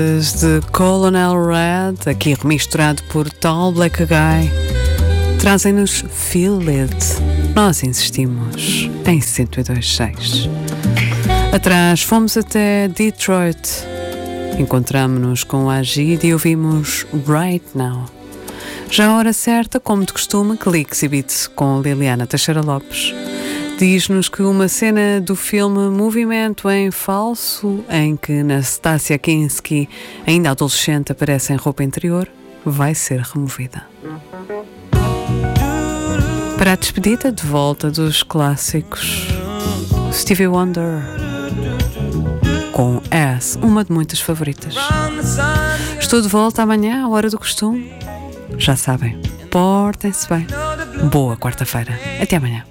De Colonel Red, aqui remisturado por Tall Black Guy, trazem-nos Feel It. Nós insistimos em 102.6. Atrás fomos até Detroit, encontramo-nos com a Agide e ouvimos Right Now. Já a hora certa, como de costume, Cliques e Beats com Liliana Teixeira Lopes. Diz-nos que uma cena do filme Movimento em Falso, em que Nastassia Kinski, ainda adolescente, aparece em roupa interior, vai ser removida. Para a despedida, de volta dos clássicos, Stevie Wonder com As, uma de muitas favoritas. Estou de volta amanhã, à hora do costume. Já sabem, portem-se bem. Boa quarta-feira. Até amanhã.